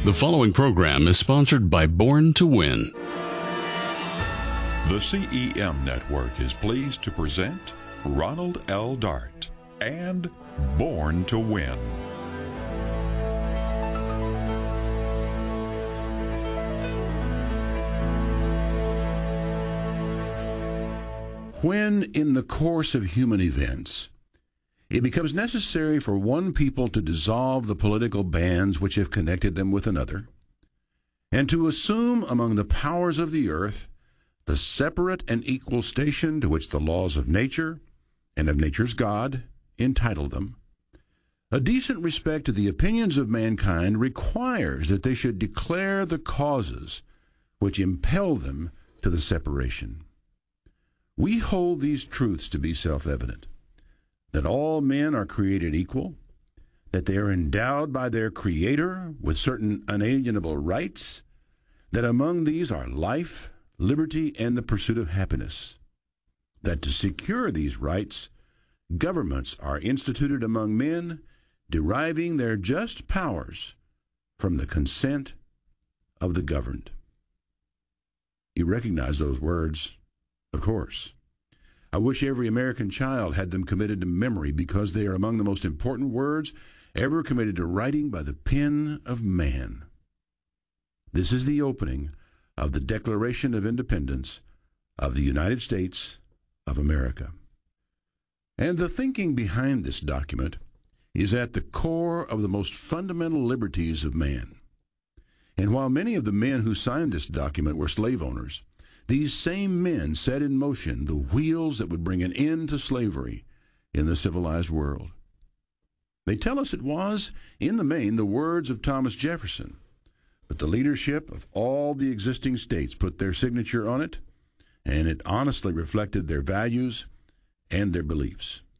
The following program is sponsored by Born to Win. The CEM Network is pleased to present Ronald L. Dart and Born to Win. When, in the course of human events, it becomes necessary for one people to dissolve the political bands which have connected them with another, and to assume among the powers of the earth the separate and equal station to which the laws of nature and of nature's God entitle them, a decent respect to the opinions of mankind requires that they should declare the causes which impel them to the separation. We hold these truths to be self-evident, that all men are created equal, that they are endowed by their Creator with certain unalienable rights, that among these are life, liberty, and the pursuit of happiness, that to secure these rights, governments are instituted among men, deriving their just powers from the consent of the governed. You recognize those words, of course. I wish every American child had them committed to memory because they are among the most important words ever committed to writing by the pen of man. This is the opening of the Declaration of Independence of the United States of America. And the thinking behind this document is at the core of the most fundamental liberties of man. And while many of the men who signed this document were slave owners, these same men set in motion the wheels that would bring an end to slavery in the civilized world. They tell us it was, in the main, the words of Thomas Jefferson, but the leadership of all the existing states put their signature on it, and it honestly reflected their values and their beliefs.